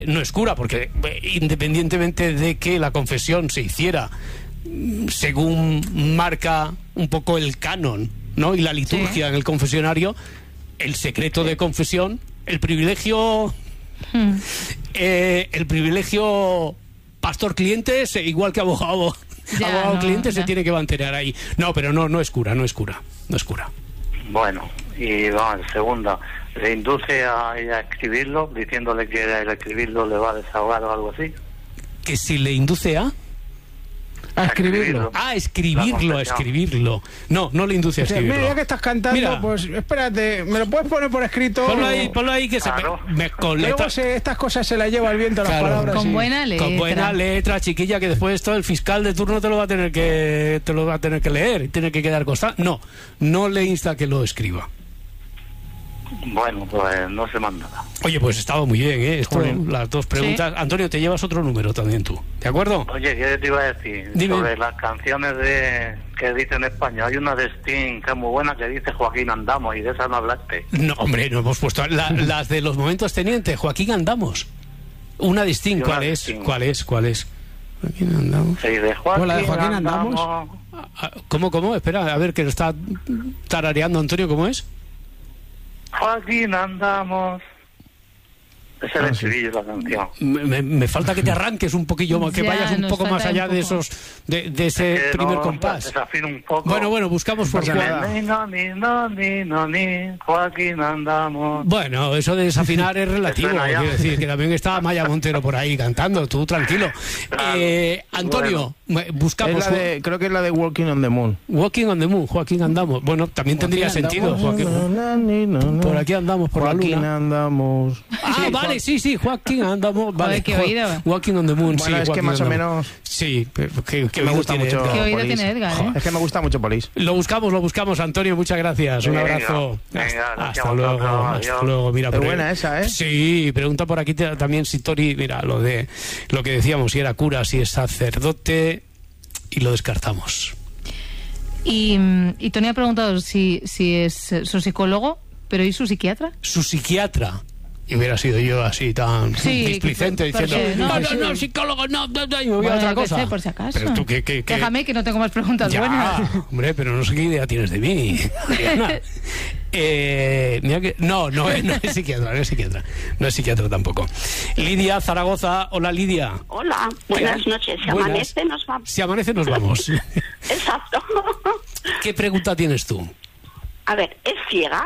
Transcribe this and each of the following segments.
no es cura, porque independientemente de que la confesión se hiciera según marca un poco el canon, ¿no? Y la liturgia en el confesionario, el secreto de confesión, el privilegio pastor-cliente, igual que abogado-cliente, se tiene que mantener ahí. No, pero no es cura. Bueno, y vamos, segundo, ¿le induce a ella a escribirlo, diciéndole que al escribirlo le va a desahogar o algo así? Que si le induce a escribirlo. Escribirlo. No le induce a escribirlo. Mira, ya que estás cantando, pues espérate, ¿me lo puedes poner por escrito? Ponlo ahí que claro. Luego estas cosas se las lleva el viento, las palabras. Con buena letra, chiquilla, que después esto el fiscal de turno te lo va a tener que leer, tiene que quedar constante. No le insta a que lo escriba. Bueno, pues no se manda nada. Oye, pues estaba muy bien, ¿eh? Las dos preguntas. Sí. Antonio, te llevas otro número también tú, ¿de acuerdo? Oye, ¿qué te iba a decir? Dime. Sobre las canciones que dice en España. Hay una de Sting que es muy buena que dice Joaquín Andamos, y de esa no hablaste. No, hombre, no hemos puesto las de los momentos tenientes. Joaquín Andamos. Una de Sting, ¿cuál es? Joaquín Andamos. Sí, de Joaquín, ¿la de Joaquín Andamos? ¿Cómo? Espera, a ver, que lo está tarareando Antonio, ¿cómo es? Joaquín Andamos. Es el estribillo de la canción. Me falta que te arranques un poquillo más, que vayas un poco más allá de esos de ese primer compás. Desafino un poco. Bueno, buscamos por Joaquín Andamos. Bueno, eso de desafinar es relativo, quiero decir, que también está Maya Montero por ahí cantando, tú tranquilo. Antonio, buscamos... creo que es la de Walking on the Moon. Walking on the Moon, Joaquín Andamos. Bueno, también tendría sentido. Por aquí andamos, por la luna. Joaquín Andamos. Vale, sí, Joaquín Andamos. Vale, qué oído. Walking on the Moon, bueno, es que más o menos... Sí, que me gusta mucho. ¿Qué oído tiene Edgar? Es que me gusta mucho Police. Lo buscamos, Antonio, muchas gracias. Un abrazo. Hasta luego. Mira, es buena esa, ¿eh? Sí, pregunta por aquí también si Tori, mira, lo que decíamos, si era cura, si es sacerdote, y lo descartamos. Y Tony ha preguntado si es su psicólogo, pero ¿y su psiquiatra? Su psiquiatra. Y hubiera sido yo así tan displicente diciendo no, psicólogo, no, y me voy a otra cosa. Sé, por si acaso. Pero tú, ¿qué? Déjame que no tengo más preguntas buenas. Hombre, pero no sé qué idea tienes de mí. Mira que no es psiquiatra. No es psiquiatra tampoco. Lidia, Zaragoza. Hola, Lidia. Hola, buenas noches. Si amanece, nos vamos. Si amanece, nos vamos. Exacto. ¿Qué pregunta tienes tú? A ver, ¿es ciega?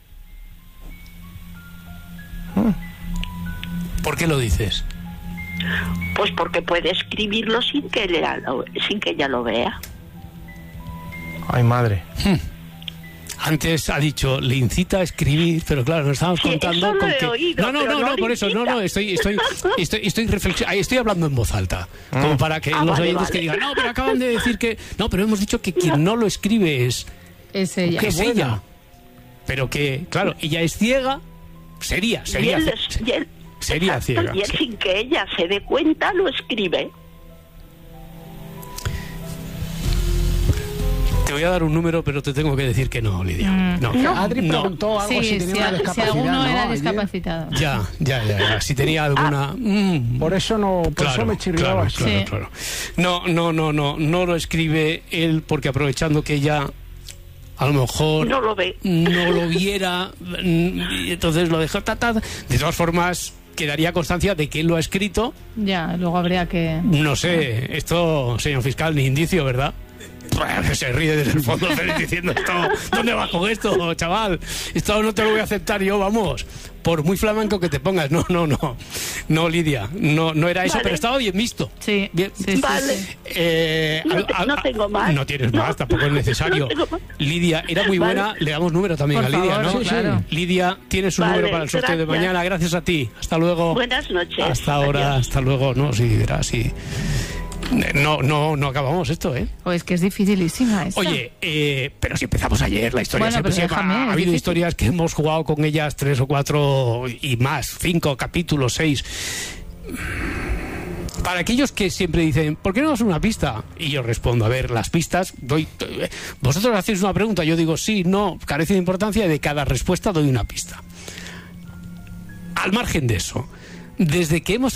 ¿Por qué lo dices? Pues porque puede escribirlo sin que ella lo vea. Ay, madre. Antes ha dicho, le incita a escribir, pero claro, nos estamos contando eso con lo que... he oído, No, por eso, estoy hablando en voz alta, como para que los oyentes que digan, no, pero acaban de decir que... No, pero hemos dicho que quien no lo escribe es ella. Que es ella. Pero que, claro, ella es ciega, sería ciega. Y él, sin que ella se dé cuenta, lo escribe. Te voy a dar un número, pero te tengo que decir que no, Lidia. No. Adri preguntó algo si tenía una discapacidad. Si alguno era discapacitado. Ya. Si tenía alguna... Por eso me chirriaba. Claro. No lo escribe él, porque aprovechando que ella... A lo mejor no lo ve, no lo viera, y entonces lo dejó. De todas formas, quedaría constancia de que él lo ha escrito. Ya, luego habría que... No sé, esto, señor fiscal, ni indicio, ¿verdad? Se ríe desde el fondo diciendo esto, ¿dónde vas con esto, chaval? Esto no te lo voy a aceptar yo, vamos. Por muy flamenco que te pongas. No, Lidia, no era eso, vale. Pero estaba bien visto. Sí, bien. Sí. Vale. No tengo más. No tienes más, tampoco es necesario. Lidia, era muy buena, le damos número también por a Lidia, favor, ¿no? Sí, claro. Lidia, tienes un número para el sorteo de mañana, gracias a ti. Hasta luego. Buenas noches. Hasta ahora, adiós. Hasta luego. No, sí, verás, sí. No acabamos esto, ¿eh? Pues que es dificilísima esta. Oye, pero si empezamos ayer la historia, bueno, ha habido historias que hemos jugado con ellas 3 o 4 y más, 5 capítulos, 6. Para aquellos que siempre dicen, ¿por qué no das una pista? Y yo respondo, a ver, las pistas vosotros hacéis una pregunta, yo digo sí, no, carece de importancia, y de cada respuesta doy una pista. Al margen de eso, Desde que hemos